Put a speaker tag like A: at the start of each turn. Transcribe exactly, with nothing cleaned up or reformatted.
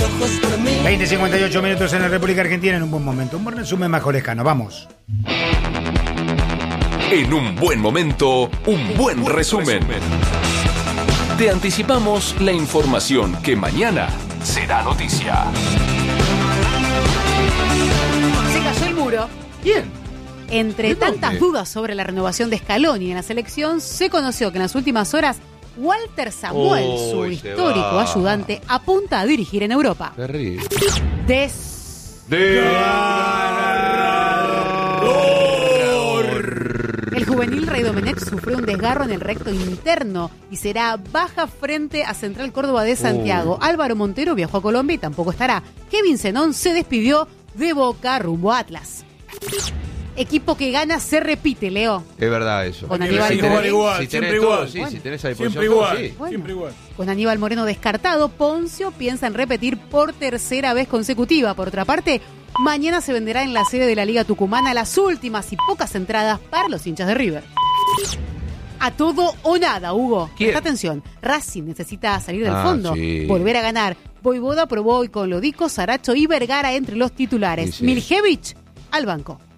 A: ojos por mí.
B: veinte cincuenta y ocho minutos en la República Argentina en un buen momento. Un buen resumen más colescano. Vamos.
C: En un buen momento, un buen resumen. Te anticipamos la información que mañana será noticia.
D: Se cayó el muro.
E: ¿Quién?
D: Entre
E: ¿De
D: tantas
E: dónde?
D: dudas sobre la renovación de Scaloni en la selección, se conoció que en las últimas horas Walter Samuel,
E: Uy,
D: su
E: se
D: histórico
E: va.
D: ayudante, apunta a dirigir en Europa.
E: Terrible.
D: Des... El juvenil Rey Domenech sufrió un desgarro en el recto interno y será baja frente a Central Córdoba de Santiago.
E: Uh.
D: Álvaro Montero viajó a Colombia y tampoco estará. Kevin Zenón se despidió de Boca rumbo a Atlas. Equipo que gana se repite, Leo.
E: Es verdad eso.
D: Con
B: Hay que
D: Aníbal
B: ver si jugar
D: Moreno.
B: igual,
E: Si tenés
B: siempre
E: todo,
B: igual.
E: sí,
D: Bueno,
E: si tenés a disposición
B: Siempre
E: todo,
B: igual,
E: sí.
D: Bueno.
B: siempre igual.
D: Con Aníbal Moreno descartado, Poncio piensa en repetir por tercera vez consecutiva. Por otra parte, mañana se venderá en la sede de la Liga Tucumana las últimas y pocas entradas para los hinchas de River. A todo o nada, Hugo.
E: ¿Quién?
D: Presta atención. Racing necesita salir del
E: Ah,
D: fondo,
E: sí.
D: volver a ganar. Voivoda probó hoy con Lodico, Saracho y Vergara entre los titulares.
E: Sí, sí.
D: Miljevich al banco.